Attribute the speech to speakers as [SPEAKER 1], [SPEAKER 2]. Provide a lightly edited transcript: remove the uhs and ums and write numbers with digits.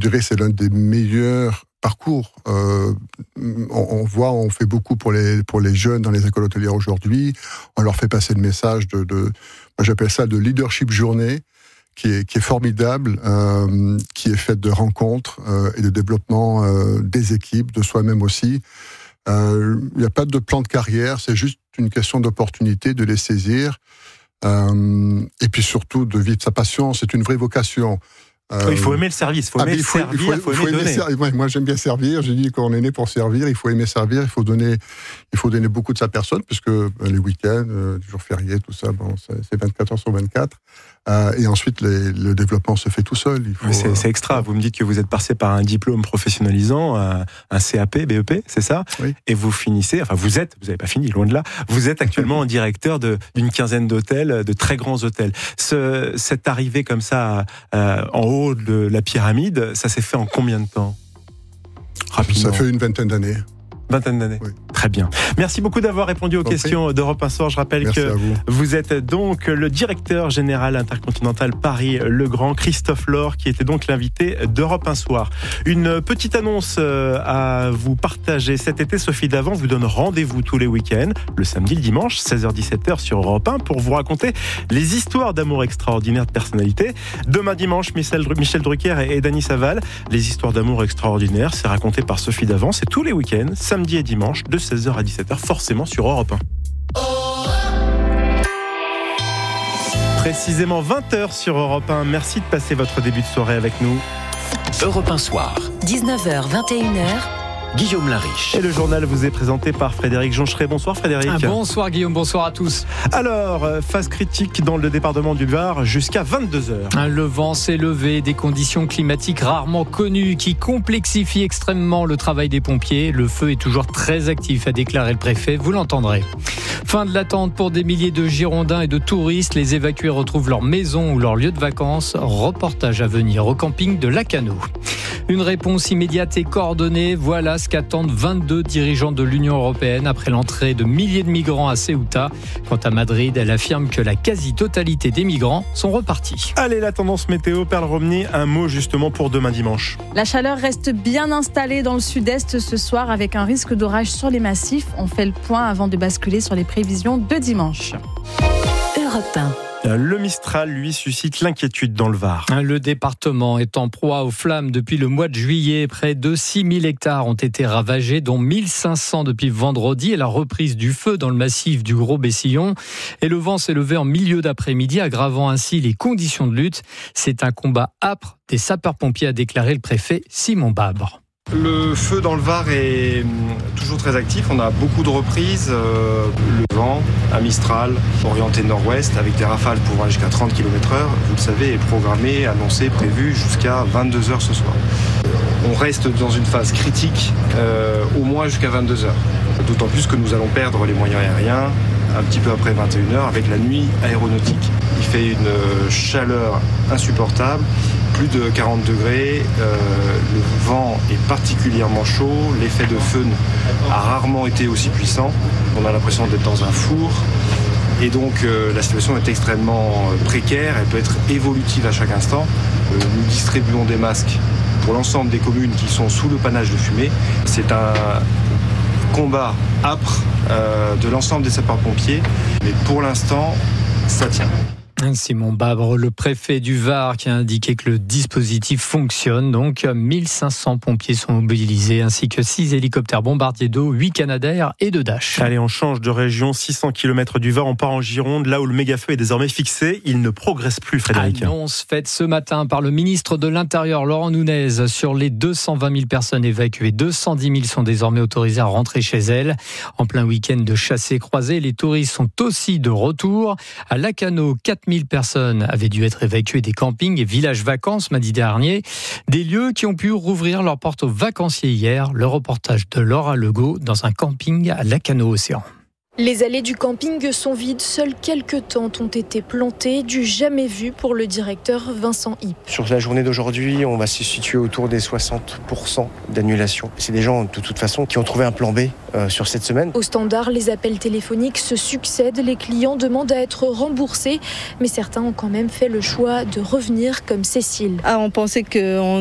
[SPEAKER 1] dirais que c'est l'un des meilleurs parcours. On fait beaucoup pour les jeunes dans les écoles hôtelières aujourd'hui. On leur fait passer le message moi j'appelle ça de leadership journée, qui est formidable, qui est faite de rencontres et de développement des équipes, de soi-même aussi. Il n'y a pas de plan de carrière, c'est juste une question d'opportunité, de les saisir, et puis surtout de vivre sa passion. C'est une vraie vocation.
[SPEAKER 2] Il faut aimer le service, il faut aimer servir, il faut aimer donner.
[SPEAKER 1] Moi, j'aime bien servir. J'ai dit qu'on est né pour servir. Il faut aimer servir. Il faut donner beaucoup de sa personne, puisque les week-ends, les jours fériés, tout ça, c'est 24 heures sur 24. Et ensuite, le développement se fait tout seul.
[SPEAKER 2] C'est extra. Vous me dites que vous êtes passé par un diplôme professionnalisant, un CAP, BEP, c'est ça ? Oui. Et vous finissez, vous n'avez pas fini, loin de là. Vous êtes actuellement directeur d'une quinzaine d'hôtels, de très grands hôtels. Cette arrivée comme ça, en haut de la pyramide, ça s'est fait en combien de temps ? Rapidement.
[SPEAKER 1] Ça fait une vingtaine d'années.
[SPEAKER 2] Oui. Très bien. Merci beaucoup d'avoir répondu aux questions d'Europe 1 Soir. Je rappelle que vous êtes donc le directeur général intercontinental Paris-Le Grand, Christophe Laure, qui était donc l'invité d'Europe 1 Soir. Une petite annonce à vous partager. Cet été, Sophie Davant vous donne rendez-vous tous les week-ends, le samedi, le dimanche, 16h-17h sur Europe 1, pour vous raconter les histoires d'amour extraordinaires de personnalités. Demain dimanche, Michel Drucker et Dany Saval. Les histoires d'amour extraordinaires, c'est raconté par Sophie Davant. C'est tous les week-ends, samedi et dimanche, de 16h à 17h, forcément sur Europe 1. Précisément 20h sur Europe 1. Merci de passer votre début de soirée avec nous.
[SPEAKER 3] Europe 1 Soir.
[SPEAKER 4] 19h, 21h.
[SPEAKER 3] Guillaume Lariche.
[SPEAKER 2] Et le journal vous est présenté par Frédéric Joncheret. Bonsoir Frédéric.
[SPEAKER 5] Bonsoir Guillaume, bonsoir à tous.
[SPEAKER 2] Alors, phase critique dans le département du Var jusqu'à 22h.
[SPEAKER 5] Le vent s'est levé, des conditions climatiques rarement connues qui complexifient extrêmement le travail des pompiers. Le feu est toujours très actif, a déclaré le préfet, vous l'entendrez. Fin de l'attente pour des milliers de Girondins et de touristes. Les évacués retrouvent leur maison ou leur lieu de vacances. Reportage à venir au camping de Lacanau. Une réponse immédiate et coordonnée, voilà ce qu'attendent 22 dirigeants de l'Union européenne après l'entrée de milliers de migrants à Ceuta. Quant à Madrid, elle affirme que la quasi-totalité des migrants sont repartis.
[SPEAKER 2] Allez, la tendance météo, Perle Romney, un mot justement pour demain dimanche.
[SPEAKER 6] La chaleur reste bien installée dans le sud-est ce soir avec un risque d'orage sur les massifs. On fait le point avant de basculer sur les prévisions de dimanche.
[SPEAKER 4] Europe 1.
[SPEAKER 2] Le Mistral, lui, suscite l'inquiétude dans le Var.
[SPEAKER 5] Le département est en proie aux flammes depuis le mois de juillet. Près de 6000 hectares ont été ravagés, dont 1500 depuis vendredi et la reprise du feu dans le massif du Gros-Bessillon. Et le vent s'est levé en milieu d'après-midi, aggravant ainsi les conditions de lutte. C'est un combat âpre des sapeurs-pompiers, a déclaré le préfet Simon Babre.
[SPEAKER 7] Le feu dans le Var est toujours très actif, on a beaucoup de reprises, le vent, un Mistral orienté nord-ouest avec des rafales pouvant aller jusqu'à 30 km/h, vous le savez, est programmé, annoncé, prévu jusqu'à 22h ce soir. On reste dans une phase critique au moins jusqu'à 22h, d'autant plus que nous allons perdre les moyens aériens un petit peu après 21h avec la nuit aéronautique. Il fait une chaleur insupportable. Plus de 40 degrés, le vent est particulièrement chaud, l'effet de feu a rarement été aussi puissant, on a l'impression d'être dans un four et donc la situation est extrêmement précaire, elle peut être évolutive à chaque instant. Nous distribuons des masques pour l'ensemble des communes qui sont sous le panache de fumée. C'est un combat âpre de l'ensemble des sapeurs-pompiers, mais pour l'instant, ça tient.
[SPEAKER 5] Simon Babre, le préfet du Var, qui a indiqué que le dispositif fonctionne. Donc 1500 pompiers sont mobilisés, ainsi que 6 hélicoptères bombardiers d'eau, 8 Canadair et 2 Dash.
[SPEAKER 2] Allez, on change de région, 600 km du Var, on part en Gironde, là où le méga-feu est désormais fixé. Il ne progresse plus, Frédéric.
[SPEAKER 5] Annonce faite ce matin par le ministre de l'Intérieur, Laurent Nunez. Sur les 220 000 personnes évacuées, 210 000 sont désormais autorisées à rentrer chez elles. En plein week-end de chassés-croisés, les touristes sont aussi de retour. À Lacanau, 4000 personnes avaient dû être évacuées des campings et villages vacances mardi dernier. Des lieux qui ont pu rouvrir leurs portes aux vacanciers hier. Le reportage de Laura Legault dans un camping à Lacanau-Océan.
[SPEAKER 8] Les allées du camping sont vides, seules quelques tentes ont été plantées, du jamais vu pour le directeur Vincent Hipp.
[SPEAKER 9] Sur la journée d'aujourd'hui, on va se situer autour des 60% d'annulation. C'est des gens, de toute façon, qui ont trouvé un plan B sur cette semaine.
[SPEAKER 8] Au standard, les appels téléphoniques se succèdent, les clients demandent à être remboursés, mais certains ont quand même fait le choix de revenir comme Cécile.
[SPEAKER 10] On pensait qu'on